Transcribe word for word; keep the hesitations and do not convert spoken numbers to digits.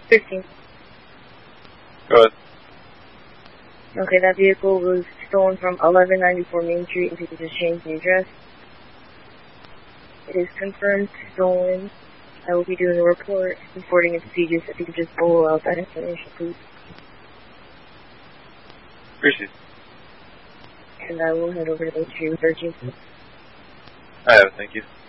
Fifteen. Go ahead. Okay, that vehicle was stolen from eleven ninety-four Main Street, and people just changed the address. It is confirmed stolen. I will be doing a report, reporting it to C J S. If you could just blow out that information, please. Appreciate it. And I will head over to the thirteenth. I have it, thank you.